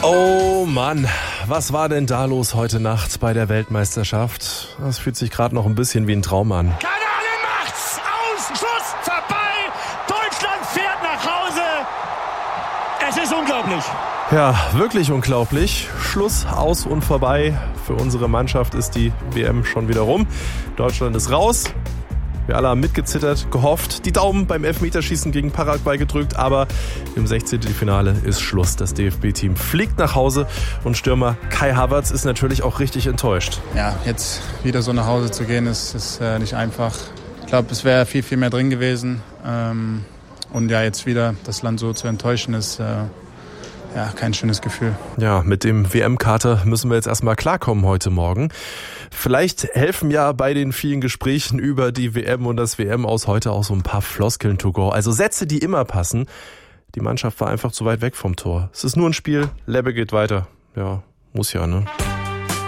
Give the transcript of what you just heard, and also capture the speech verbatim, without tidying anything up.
Oh Mann, was war denn da los heute Nacht bei der Weltmeisterschaft? Das fühlt sich gerade noch ein bisschen wie ein Traum an. Kanane macht's! Aus! Schuss! Vorbei! Deutschland fährt nach Hause! Es ist unglaublich! Ja, wirklich unglaublich. Schluss, aus und vorbei. Für unsere Mannschaft ist die W M schon wieder rum. Deutschland ist raus. Wir alle haben mitgezittert, gehofft, die Daumen beim Elfmeterschießen gegen Paraguay gedrückt, aber im Sechzehntelfinale ist Schluss. Das D F B-Team fliegt nach Hause und Stürmer Kai Havertz ist natürlich auch richtig enttäuscht. Ja, jetzt wieder so nach Hause zu gehen, ist, ist äh, nicht einfach. Ich glaube, es wäre viel, viel mehr drin gewesen. Ähm, und ja, jetzt wieder das Land so zu enttäuschen, ist äh, ja kein schönes Gefühl. Ja, mit dem W M-Kater müssen wir jetzt erstmal klarkommen heute Morgen. Vielleicht helfen ja bei den vielen Gesprächen über die W M und das W M aus heute auch so ein paar Floskeln to go. Also Sätze, die immer passen. Die Mannschaft war einfach zu weit weg vom Tor. Es ist nur ein Spiel, Lebbe geht weiter. Ja, muss ja, ne?